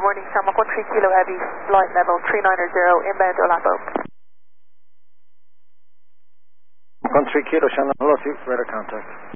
morning, Tarmac 13 Kilo Heavy, flight level 3900, inbound Olapo. 13 Kilo, Shannon, hello, radar contact.